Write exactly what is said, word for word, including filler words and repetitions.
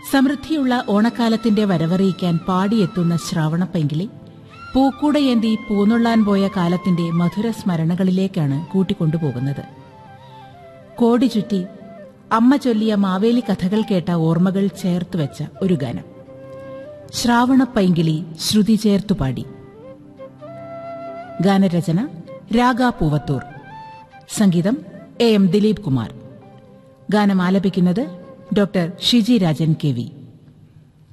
സമൃദ്ധിയുള്ള ഓണക്കാലത്തിന്റെ വരവറിയിക്കാൻ പാടിയെത്തുന്ന ശ്രാവണപ്പൈങ്കിളി പൂക്കൂടയേന്തി പൂന്നുള്ളാൻ പോയ കാലത്തിന്റെ മധുര സ്മരണകളിലേക്കാണ് കൂട്ടിക്കൊണ്ടുപോകുന്നത്. കോടി ചുറ്റി അമ്മ ചൊല്ലിയ മാവേലി കഥകൾ കേട്ട ഓർമ്മകൾ ചേർത്തുവെച്ച ഒരു ഗാനം. ശ്രാവണപ്പൈങ്കിളി ശ്രുതി ചേർത്തുപാടി. ഗാനരചന രാഗ പൂവത്തൂർ. സംഗീതം എ എം ദിലീപ് കുമാർ. ഗാനം ആലപിക്കുന്നത് doctor Shiji Rajan K V.